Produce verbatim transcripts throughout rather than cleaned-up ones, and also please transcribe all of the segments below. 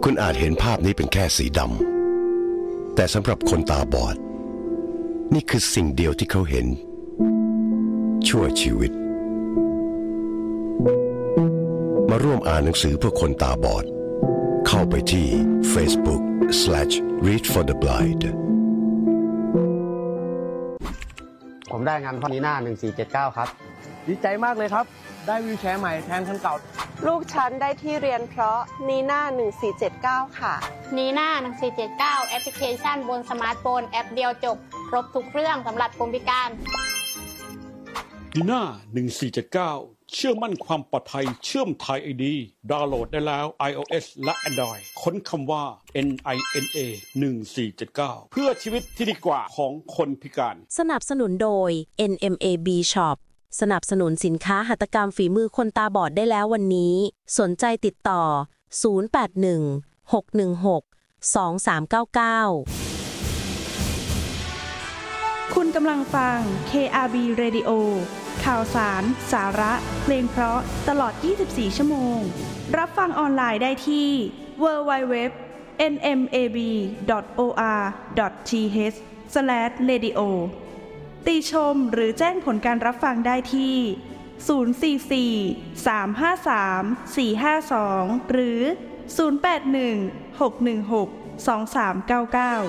คุณอาจเห็นภาพนี้เป็นแค่สีดำแต่สำหรับคนตาบอดนี่คือสิ่งเดียวที่เขาเห็นชั่วชีวิตมาร่วมอ่านหนังสือเพื่อคนตาบอดเข้าไปที่ Facebook slash read for the blind ผมได้งานพอนีน่าหนึ่งสี่เจ็ดเก้าครับดีใจมากเลยครับได้วิวแชร์ใหม่แทนคันเก่าลูกฉันได้ที่เรียนเพราะนีน่าหนึ่งสี่เจ็ดเก้าค่ะนีน่าหนึ่งสี่เจ็ดเก้าแอปพลิเคชันบนสมาร์ทโฟนแอปเดียวจบครบทุกเรื่องสำหรับคนพิการนีน่าหนึ่งสี่เจ็ดเก้าเชื่อมั่นความปลอดภัยเชื่อมไทย ไอ ดี ดาวน์โหลดได้แล้ว iOS และ Android ค้นคำว่า เอ็น ไอ เอ็น เอ หนึ่งสี่เจ็ดเก้า เพื่อชีวิตที่ดีกว่าของคนพิการสนับสนุนโดย เอ็น เอ็ม เอ บี Shop สนับสนุนสินค้าหัตถกรรมฝีมือคนตาบอดได้แล้ววันนี้สนใจติดต่อศูนย์ แปด หนึ่ง หก หนึ่ง หก สอง สาม เก้า เก้าคุณกำลังฟัง เค อาร์ บี Radio ข่าวสาร สาระ เพลงเพราะตลอดยี่สิบสี่ชั่วโมงรับฟังออนไลน์ได้ที่ ดับเบิลยู ดับเบิลยู ดับเบิลยู ดอท เอ็น เอ็ม เอ บี ดอท โอ อาร์ ดอท ที เอช สแลช เรดิโอ ติชมหรือแจ้งผลการรับฟังได้ที่ศูนย์ สี่ สี่ สาม ห้า สาม สี่ ห้า สองหรือศูนย์ แปด หนึ่ง หก หนึ่ง หก สอง สาม เก้า เก้า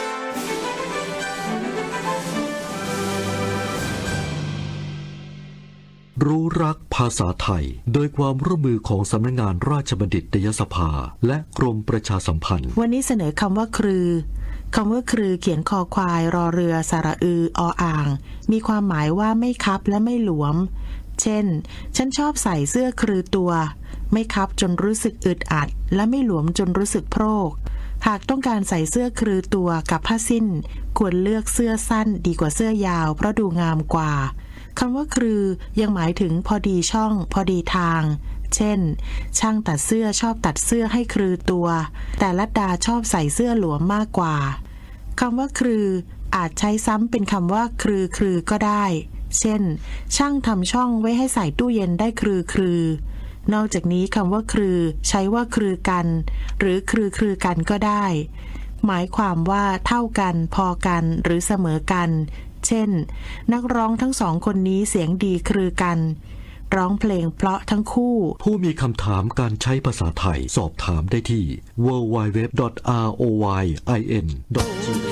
รู้รักภาษาไทยโดยความร่วมมือของสำนักงานราชบัณฑิตยสภาและกรมประชาสัมพันธ์วันนี้เสนอคำว่าครือคำว่าครือเขียนคอควายรอเรือสระอือออ่างมีความหมายว่าไม่คับและไม่หลวมเช่นฉันชอบใส่เสื้อครือตัวไม่คับจนรู้สึกอึดอัดและไม่หลวมจนรู้สึกโพรกหากต้องการใส่เสื้อครือตัวกับผ้าสิ้นควรเลือกเสื้อสั้นดีกว่าเสื้อยาวเพราะดูงามกว่าคำว่าครือยังหมายถึงพอดีช่องพอดีทางเช่นช่างตัดเสื้อชอบตัดเสื้อให้ครือตัวแต่ลัดดาชอบใส่เสื้อหลวมมากกว่าคำว่าครืออาจใช้ซ้ำเป็นคำว่าครือครือก็ได้เช่นช่างทำช่องไว้ให้ใส่ตู้เย็นได้ครือครือนอกจากนี้คำว่าครือใช้ว่าครือกันหรือครือครือกันก็ได้หมายความว่าเท่ากันพอกันหรือเสมอกันเช่นนักร้องทั้งสองคนนี้เสียงดีครือกันร้องเพลงเพราะทั้งคู่ผู้มีคำถามการใช้ภาษาไทยสอบถามได้ที่ ดับเบิลยู ดับเบิลยู ดับเบิลยู ดอท อาร์ โอ วาย ไอ เอ็น ดอท จี